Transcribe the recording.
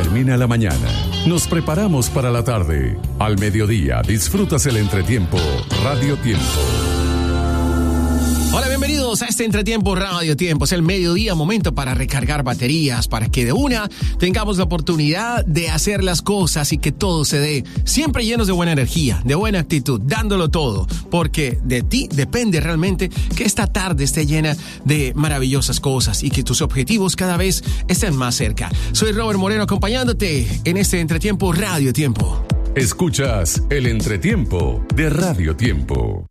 termina la mañana. Nos preparamos para la tarde. Al mediodía disfrutas el entretiempo Radio Tiempo. Hola, bienvenidos a este entretiempo Radio Tiempo. Es el mediodía, momento para recargar baterías, para que de una tengamos la oportunidad de hacer las cosas y que todo se dé siempre llenos de buena energía, de buena actitud, dándolo todo, porque de ti depende realmente que esta tarde esté llena de maravillosas cosas y que tus objetivos cada vez estén más cerca. Soy Robert Moreno acompañándote en este entretiempo Radio Tiempo. Escuchas el entretiempo de Radio Tiempo.